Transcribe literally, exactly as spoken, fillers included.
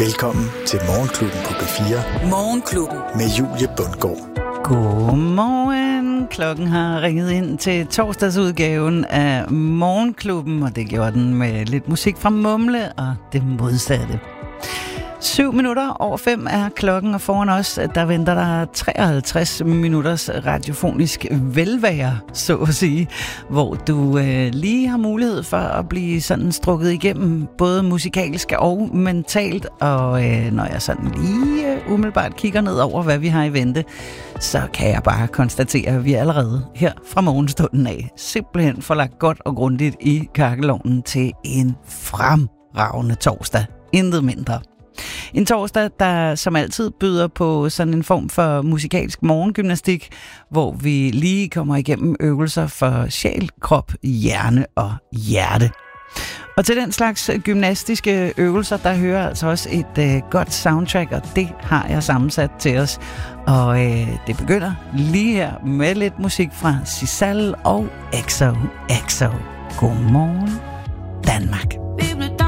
Velkommen til Morgenklubben på B fire. Morgenklubben. Med Julie Bundgaard. Godmorgen. Klokken har ringet ind til torsdagsudgaven af Morgenklubben, og det gjorde den med lidt musik fra Mumle og det modsatte. Syv minutter over fem er klokken, og foran os, der venter der treoghalvtreds minutters radiofonisk velvære, så at sige, hvor du øh, lige har mulighed for at blive sådan strukket igennem, både musikalsk og mentalt, og øh, når jeg sådan lige øh, umiddelbart kigger ned over, hvad vi har i vente, så kan jeg bare konstatere, at vi allerede her fra morgenstunden af simpelthen får lagt godt og grundigt i kakkelovnen til en fremragende torsdag. Intet mindre. En torsdag, der som altid byder på sådan en form for musikalsk morgengymnastik, hvor vi lige kommer igennem øvelser for sjæl, krop, hjerne og hjerte. Og til den slags gymnastiske øvelser, der hører altså også et øh, godt soundtrack, og det har jeg sammensat til os. Og øh, det begynder lige her med lidt musik fra Sisal og Exo Exo. Godmorgen, Danmark.